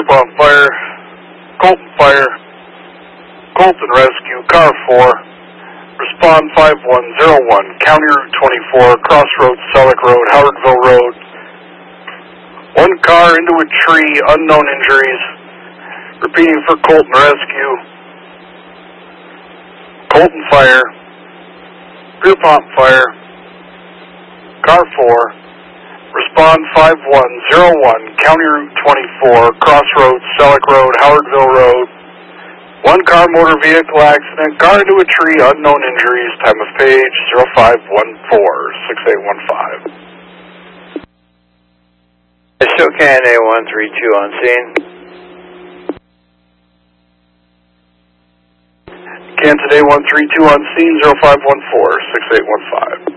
group on fire, Colton Rescue, car 4, respond 5101, County Route 24, Crossroads, Selleck Road, Howardville Road. One car into a tree, unknown injuries. Repeating for Colton Rescue. Colton Fire, Pierpont Fire, car 4, respond 5101, County Route 24, Crossroads, Selleck Road, Howardville Road. One car motor vehicle accident, car into a tree, unknown injuries, time of page 0514-6815. SoCan A132 on scene. Can today 132 on scene 0514-6815.